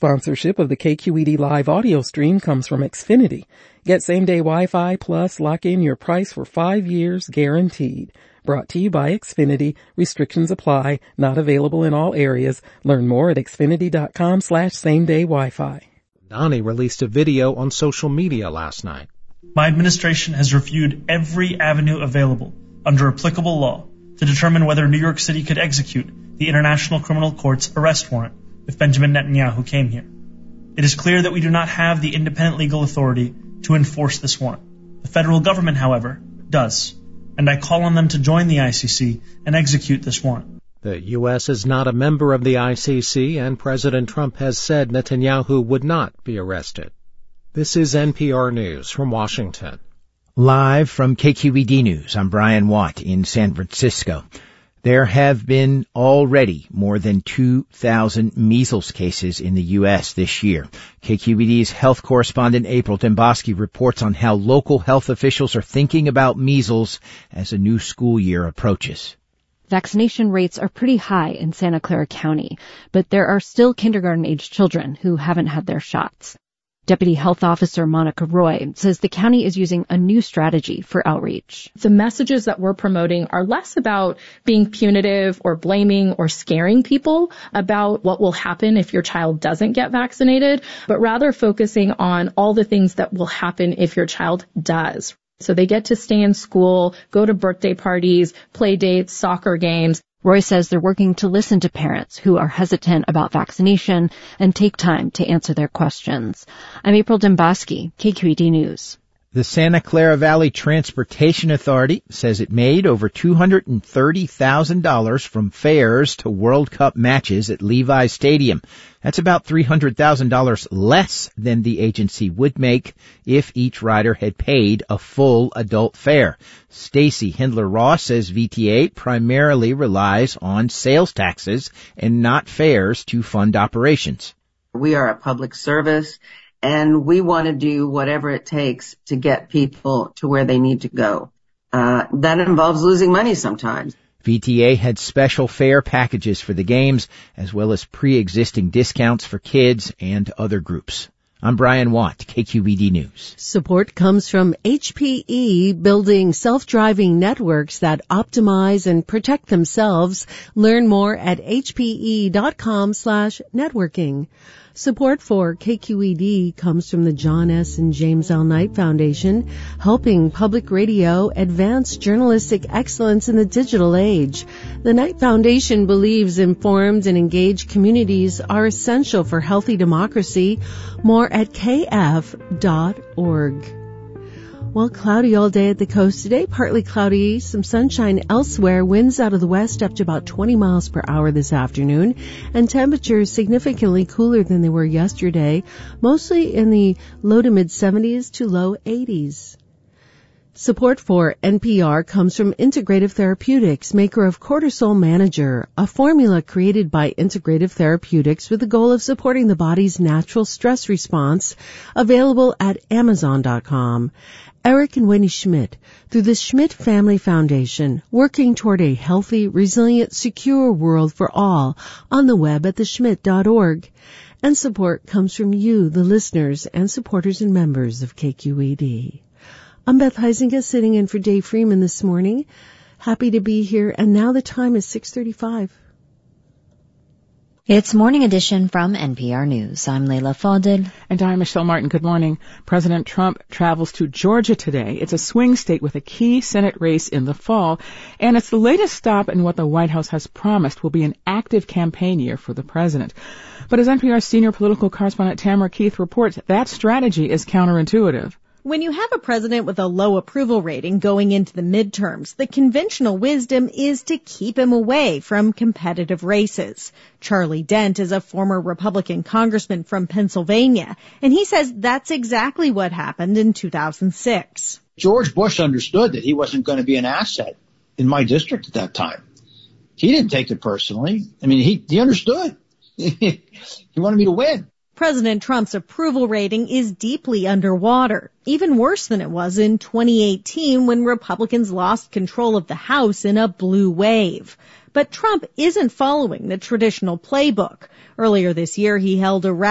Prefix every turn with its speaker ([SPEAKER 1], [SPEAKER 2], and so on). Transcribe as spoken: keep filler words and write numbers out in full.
[SPEAKER 1] Sponsorship of the K Q E D live audio stream comes from Xfinity. Get same-day Wi-Fi plus lock in your price for five years guaranteed. Brought to you by Xfinity. Restrictions apply. Not available in all areas. Learn more at xfinity.com slash same-day Wi-Fi.
[SPEAKER 2] Donnie released a video on social media last night.
[SPEAKER 3] My administration has reviewed every avenue available under applicable law to determine whether New York City could execute the International Criminal Court's arrest warrant if Benjamin Netanyahu came here. It is clear that we do not have the independent legal authority to enforce this warrant. The federal government, however, does, and I call on them to join the I C C and execute this warrant.
[SPEAKER 2] The U S is not a member of the I C C, and President Trump has said Netanyahu would not be arrested. This is N P R News from Washington.
[SPEAKER 4] Live from K Q E D News, I'm Brian Watt in San Francisco. There have been already more than two thousand measles cases in the U S this year. K Q E D's health correspondent April Dembosky reports on how local health officials are thinking about measles as a new school year approaches.
[SPEAKER 5] Vaccination rates are pretty high in Santa Clara County, but there are still kindergarten-age children who haven't had their shots. Deputy Health Officer Monica Roy says the county is using a new strategy for outreach.
[SPEAKER 6] The messages that we're promoting are less about being punitive or blaming or scaring people about what will happen if your child doesn't get vaccinated, but rather focusing on all the things that will happen if your child does. So they get to stay in school, go to birthday parties, play dates, soccer games.
[SPEAKER 5] Roy says they're working to listen to parents who are hesitant about vaccination and take time to answer their questions. I'm April Dembosky, K Q E D News.
[SPEAKER 4] The Santa Clara Valley Transportation Authority says it made over two hundred thirty thousand dollars from fares to World Cup matches at Levi Stadium. That's about three hundred thousand dollars less than the agency would make if each rider had paid a full adult fare. Stacy Hindler-Ross says V T A primarily relies on sales taxes and not fares to fund operations.
[SPEAKER 7] We are a public service, and we want to do whatever it takes to get people to where they need to go. Uh, that involves losing money sometimes.
[SPEAKER 4] V T A had special fare packages for the games, as well as pre-existing discounts for kids and other groups. I'm Brian Watt, K Q E D News.
[SPEAKER 8] Support comes from H P E, building self-driving networks that optimize and protect themselves. Learn more at hpe.com slash networking. Support for K Q E D comes from the John S. and James L. Knight Foundation, helping public radio advance journalistic excellence in the digital age. The Knight Foundation believes informed and engaged communities are essential for healthy democracy. More at k f dot org. Well, cloudy all day at the coast today, partly cloudy, some sunshine elsewhere, winds out of the west up to about twenty miles per hour this afternoon, and temperatures significantly cooler than they were yesterday, mostly in the low to mid seventies to low eighties. Support for N P R comes from Integrative Therapeutics, maker of Cortisol Manager, a formula created by Integrative Therapeutics with the goal of supporting the body's natural stress response, available at amazon dot com. Eric and Wendy Schmidt, through the Schmidt Family Foundation, working toward a healthy, resilient, secure world for all, on the web at the schmidt dot org. And support comes from you, the listeners and supporters and members of K Q E D. I'm Beth Huizinga, sitting in for Dave Freeman this morning. Happy to be here, and now the time is six thirty-five.
[SPEAKER 9] It's Morning Edition from N P R News. I'm Leila Fadel.
[SPEAKER 10] And I'm Michelle Martin. Good morning. President Trump travels to Georgia today. It's a swing state with a key Senate race in the fall, and it's the latest stop in what the White House has promised will be an active campaign year for the president. But as N P R's senior political correspondent Tamara Keith reports, that strategy is counterintuitive.
[SPEAKER 11] When you have a president with a low approval rating going into the midterms, the conventional wisdom is to keep him away from competitive races. Charlie Dent is a former Republican congressman from Pennsylvania, and he says that's exactly what happened in two thousand six.
[SPEAKER 12] George Bush understood that he wasn't going to be an asset in my district at that time. He didn't take it personally. I mean, he, he understood. He wanted me to win.
[SPEAKER 11] President Trump's approval rating is deeply underwater, even worse than it was in twenty eighteen when Republicans lost control of the House in a blue wave. But Trump isn't following the traditional playbook. Earlier this year, he held a rally